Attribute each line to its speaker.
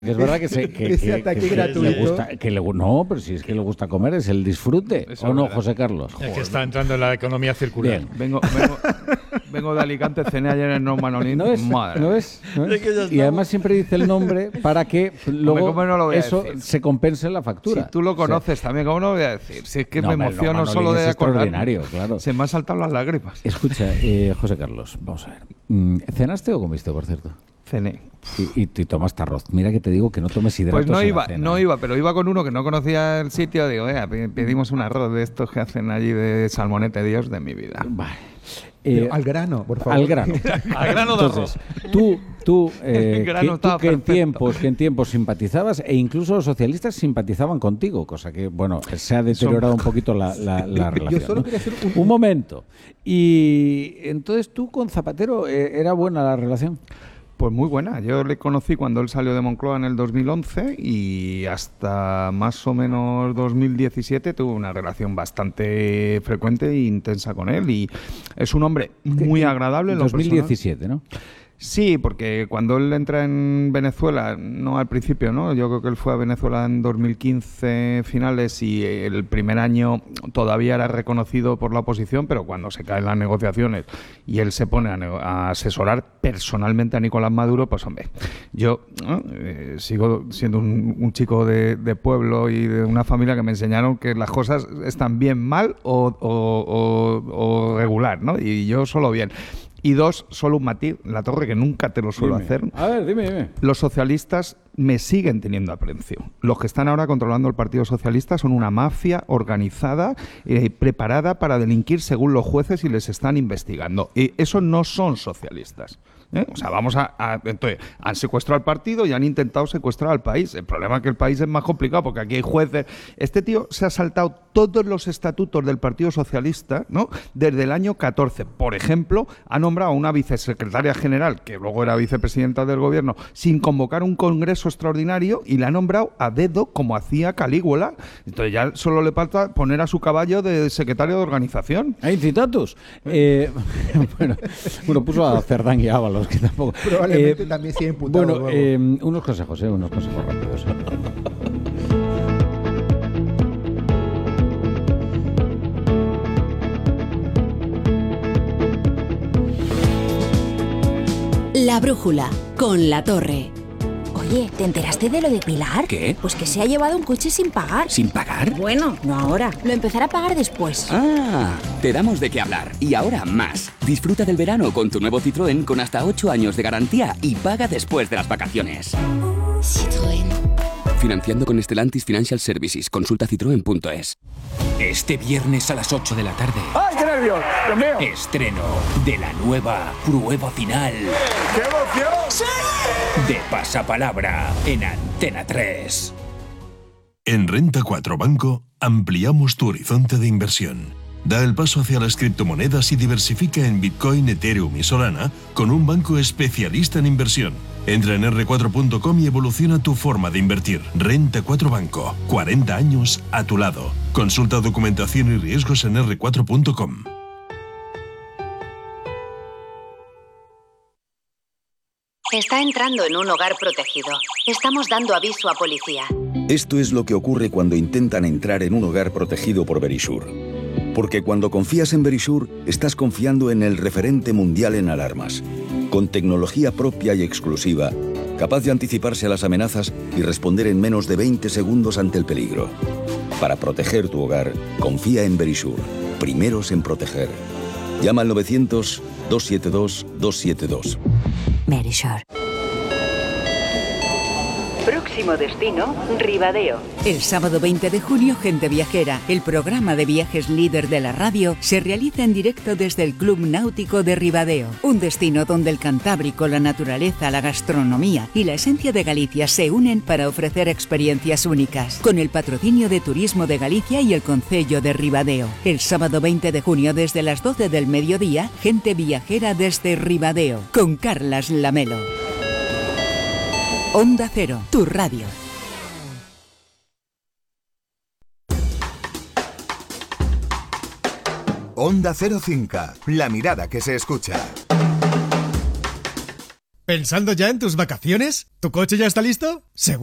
Speaker 1: Es verdad que
Speaker 2: ese ataque gratuito.
Speaker 1: No, pero si es que le gusta comer, es el disfrute.
Speaker 3: Eso
Speaker 1: ¿O no,
Speaker 3: verdad.
Speaker 1: José Carlos?
Speaker 3: Es que está entrando en la economía circular.
Speaker 1: Bien.
Speaker 4: Vengo de Alicante, cené ayer en No Manolín.
Speaker 1: ¿No es?
Speaker 4: Madre.
Speaker 1: ¿No es? Y además siempre dice el nombre para que luego
Speaker 4: ¿cómo no lo voy a
Speaker 1: eso
Speaker 4: decir?
Speaker 1: se compense en la factura.
Speaker 4: Si tú lo conoces también, ¿cómo no lo voy a decir? Si es que me
Speaker 1: hombre,
Speaker 4: emociono
Speaker 1: Manolín
Speaker 4: solo de
Speaker 1: es
Speaker 4: acordarme.
Speaker 1: extraordinario, claro.
Speaker 4: Se me han saltado las lágrimas.
Speaker 1: Escucha, José Carlos, vamos a ver. ¿Cenaste o comiste, por cierto?
Speaker 4: Cené.
Speaker 1: Y tomaste arroz. Mira que te digo que no tomes hidratos.
Speaker 4: Pues no
Speaker 1: en la
Speaker 4: iba,
Speaker 1: cena,
Speaker 4: no
Speaker 1: ¿eh?
Speaker 4: iba, pero iba con uno que no conocía el sitio. Digo, pedimos un arroz de estos que hacen allí de salmonete, Dios de mi vida.
Speaker 1: Vale.
Speaker 2: Pero al grano, por favor.
Speaker 1: Al grano.
Speaker 3: Al grano de
Speaker 1: Entonces, tú
Speaker 4: El grano estaba
Speaker 1: que en
Speaker 4: perfecto.
Speaker 1: tiempos simpatizabas e incluso los socialistas simpatizaban contigo, cosa que, bueno, se ha deteriorado un poquito la relación.
Speaker 2: Yo solo
Speaker 1: ¿no?
Speaker 2: quería hacer
Speaker 1: Un momento. Y entonces tú con Zapatero, ¿era buena la relación?
Speaker 4: Pues muy buena. Yo le conocí cuando él salió de Moncloa en el 2011 y hasta más o menos 2017 tuve una relación bastante frecuente e intensa con él. Y es un hombre muy agradable.
Speaker 1: En
Speaker 4: lo personal.
Speaker 1: 2017, ¿no?
Speaker 4: Sí, porque cuando él entra en Venezuela, no al principio, ¿no? Yo creo que él fue a Venezuela en 2015 finales y el primer año todavía era reconocido por la oposición, pero cuando se caen las negociaciones y él se pone a asesorar personalmente a Nicolás Maduro, pues hombre, yo sigo siendo un chico de pueblo y de una familia que me enseñaron que las cosas están bien, mal o regular, ¿no? Y yo solo bien. Y dos, solo un matiz, La Torre, que nunca te lo suelo hacer.
Speaker 1: A ver, dime.
Speaker 4: Los socialistas me siguen teniendo aprecio. Los que están ahora controlando el Partido Socialista son una mafia organizada, preparada para delinquir según los jueces y les están investigando. Y esos no son socialistas. O sea, entonces, han secuestrado al partido y han intentado secuestrar al país. El problema es que el país es más complicado porque aquí hay jueces. Este tío se ha saltado todos los estatutos del Partido Socialista, ¿no? Desde el año 14. Por ejemplo, ha nombrado a una vicesecretaria general, que luego era vicepresidenta del gobierno, sin convocar un congreso extraordinario, y la ha nombrado a dedo, como hacía Calígula. Entonces ya solo le falta poner a su caballo de secretario de organización.
Speaker 1: ¿Hay citatus? Bueno, puso a Cerdán y Ábalos, que tampoco...
Speaker 2: Probablemente también sigue imputado.
Speaker 1: Bueno, unos consejos rápidos.
Speaker 5: La brújula, con La Torre.
Speaker 6: Oye, ¿te enteraste de lo de Pilar?
Speaker 7: ¿Qué?
Speaker 6: Pues que se ha llevado un coche sin pagar.
Speaker 7: ¿Sin pagar?
Speaker 6: Bueno, no ahora. Lo empezará a pagar después.
Speaker 7: Ah, te damos de qué hablar. Y ahora más. Disfruta del verano con tu nuevo Citroën con hasta 8 años de garantía y paga después de las vacaciones.
Speaker 6: Citroën.
Speaker 7: Financiando con Stellantis Financial Services. Consulta citroen.es.
Speaker 8: Este viernes a las 8 de la tarde.
Speaker 9: ¡Ay, qué nervios! ¡Dios mío!
Speaker 8: Estreno de la nueva prueba final.
Speaker 9: ¡Qué emoción! ¡Sí!
Speaker 8: De Pasapalabra en Antena 3.
Speaker 10: En Renta 4 Banco ampliamos tu horizonte de inversión. Da el paso hacia las criptomonedas y diversifica en Bitcoin, Ethereum y Solana con un banco especialista en inversión. Entra en r4.com y evoluciona tu forma de invertir. Renta 4 Banco. 40 años a tu lado. Consulta documentación y riesgos en r4.com.
Speaker 11: Está entrando en un hogar protegido. Estamos dando aviso a policía.
Speaker 12: Esto es lo que ocurre cuando intentan entrar en un hogar protegido por Verisure. Porque cuando confías en Verisure, estás confiando en el referente mundial en alarmas. Con tecnología propia y exclusiva, capaz de anticiparse a las amenazas y responder en menos de 20 segundos ante el peligro. Para proteger tu hogar, confía en Verisure. Primeros en proteger. Llama al 900-272-272.
Speaker 6: Verisure.
Speaker 11: Próximo destino, Ribadeo.
Speaker 13: El sábado 20 de junio, Gente Viajera, el programa de viajes líder de la radio, se realiza en directo desde el Club Náutico de Ribadeo. Un destino donde el Cantábrico, la naturaleza, la gastronomía y la esencia de Galicia se unen para ofrecer experiencias únicas. Con el patrocinio de Turismo de Galicia y el Concello de Ribadeo. El sábado 20 de junio, desde las 12 del mediodía, Gente Viajera desde Ribadeo, con Carlas Lamelo. Onda Cero, tu radio.
Speaker 14: Onda Cero Cinca, la mirada que se escucha. ¿Pensando ya en tus vacaciones? ¿Tu coche ya está listo? ¿Seguro?